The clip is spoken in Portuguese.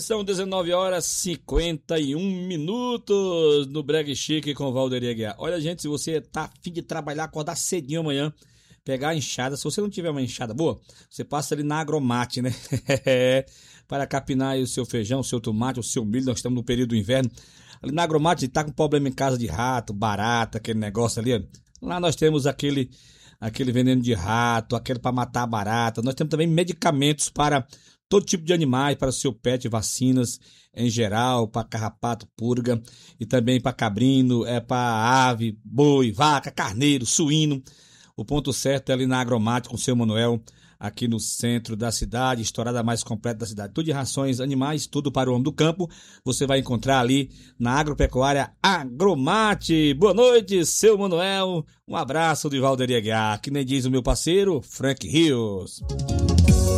São 19 horas 51 minutos no Brega Chique com Valderia Guiar. Olha, gente, se você tá a fim de trabalhar, acordar cedinho amanhã, pegar a enxada, se você não tiver uma enxada boa, você passa ali na Agromate, né? Para capinar aí o seu feijão, o seu tomate, o seu milho. Nós estamos no período do inverno. Ali na Agromate, tá com problema em casa de rato, barata, aquele negócio ali, ó. Lá nós temos aquele veneno de rato, aquele para matar a barata. Nós temos também medicamentos para todo tipo de animais, para o seu pet, vacinas em geral, para carrapato, purga, e também para cabrino, para ave, boi, vaca, carneiro, suíno. O ponto certo é ali na Agromate com o seu Manuel, aqui no centro da cidade, estourada mais completa da cidade. Tudo de rações animais, tudo para o homem do campo. Você vai encontrar ali na Agropecuária Agromate. Boa noite, seu Manuel. Um abraço de Valderia Guiar, que nem diz o meu parceiro, Frank Rios.